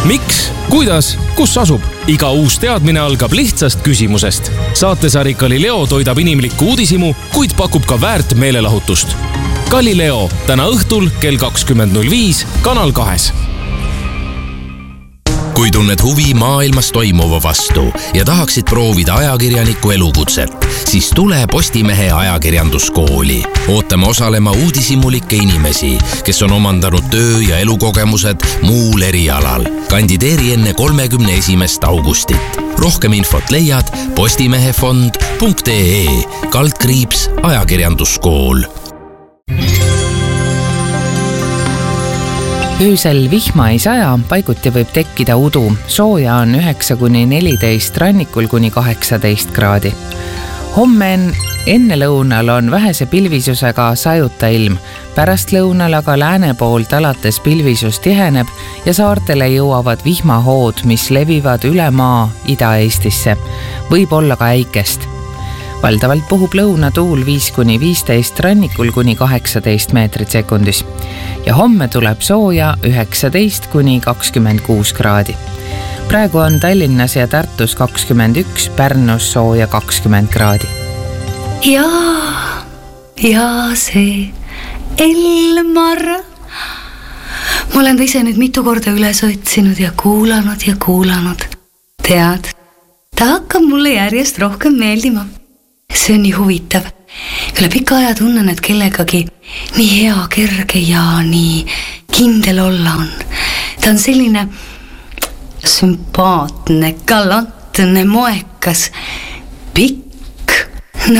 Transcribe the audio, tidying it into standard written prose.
Miks, kuidas, kus asub? Iga uus teadmine algab lihtsast küsimusest. Saatesari Galileo toidab inimlikku uudishimu, kuid pakub ka väärt meelelahutust. Galileo täna õhtul kell 20.05 Kanal 2. Kui tunned huvi maailmas toimuva vastu ja tahaksid proovida ajakirjaniku elukutset, siis tule Postimehe ajakirjanduskooli. Ootame osalema uudishimulike inimesi, kes on omandanud töö- ja elukogemused muul erialal. Kandideeri enne 31. augustit. Rohkem infot leiad postimehefond.ee/ajakirjanduskool. Öösel vihma ei saja, paiguti võib tekkida udu. Sooja on 9-14, rannikul kuni 18 kraadi. Homme enne lõunal on vähese pilvisusega sajuta ilm. Pärast lõunal aga lääne poolt alates pilvisus tiheneb ja saartele jõuavad vihmahood, mis levivad üle maa Ida-Eestisse. Võib olla ka äikest. Valdavalt puhub lõunatuul 5-15, rannikul kuni 18 meetrit sekundis. Ja homme tuleb sooja 19-26 kraadi. Praegu on Tallinnas ja Tartus 21, Pärnus sooja 20 kraadi. Ja see Elmar. Ma olen ta ise nüüd mitu korda üles otsinud ja kuulanud. Tead, ta hakkab mulle järjest rohkem meeldima. See on nii huvitav. Üle pika aja tunnen, et kellegagi nii hea, kerge ja nii kindel olla on. Ta on selline sümpaatne, galantne, moekas, pikk